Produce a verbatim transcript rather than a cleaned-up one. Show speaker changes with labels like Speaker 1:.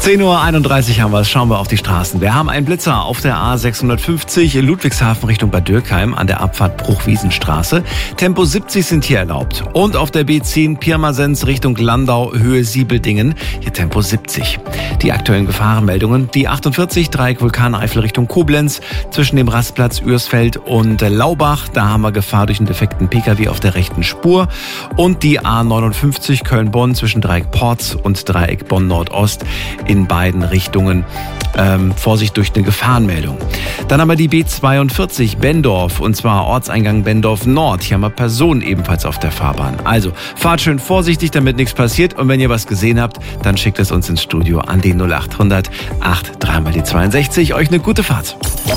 Speaker 1: zehn Uhr einunddreißig haben wir es. Schauen wir auf die Straßen. Wir haben einen Blitzer auf der A sechshundertfünfzig Ludwigshafen Richtung Bad Dürkheim an der Abfahrt Bruchwiesenstraße. Tempo siebzig sind hier erlaubt. Und auf der B zehn Pirmasens Richtung Landau Höhe Siebeldingen. Hier Tempo siebzig. Die aktuellen Gefahrenmeldungen. Die achtundvierzig Dreieck Vulkaneifel Richtung Koblenz. Zwischen dem Rastplatz Ürsfeld und Laubach. Da haben wir Gefahr durch einen defekten Pkw auf der rechten Spur. Und die A neunundfünfzig Köln-Bonn zwischen Dreieck Porz und Dreieck Bonn-Nordost in beiden Richtungen. Ähm, Vorsicht durch eine Gefahrenmeldung. Dann haben wir die B zweiundvierzig Benndorf und zwar Ortseingang Benndorf Nord. Hier haben wir Personen ebenfalls auf der Fahrbahn. Also fahrt schön vorsichtig, damit nichts passiert. Und wenn ihr was gesehen habt, dann schickt es uns ins Studio an die null acht hundert acht drei mal die zweiundsechzig. Euch eine gute Fahrt.